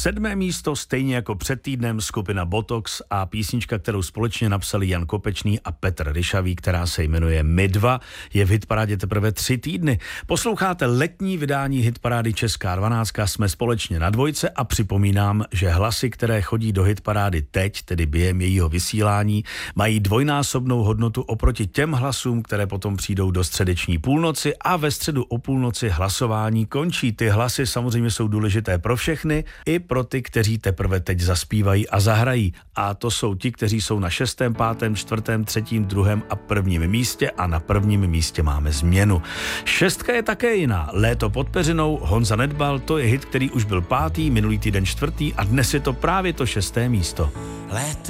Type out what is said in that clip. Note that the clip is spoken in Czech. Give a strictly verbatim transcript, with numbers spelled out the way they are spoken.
Sedmé místo, stejně jako před týdnem, skupina Botox a písnička, kterou společně napsali Jan Kopečný a Petr Ryšavý, která se jmenuje My dva, je v hitparádě teprve tři týdny. Posloucháte letní vydání hitparády Česká dvanáct, jsme společně na dvojce a připomínám, že hlasy, které chodí do hitparády teď, tedy během jejího vysílání, mají dvojnásobnou hodnotu oproti těm hlasům, které potom přijdou do středeční půlnoci a ve středu o půlnoci hlasování končí. Ty hlasy samozřejmě jsou důležité pro všechny, i pro ty, kteří teprve teď zaspívají a zahrají. A to jsou ti, kteří jsou na šestém, pátém, čtvrtém, třetím, druhém a prvním místě a na prvním místě máme změnu. Šestka je také jiná. Léto pod peřinou, Honza Nedbal, to je hit, který už byl pátý, minulý týden čtvrtý a dnes je to právě to šesté místo. Léto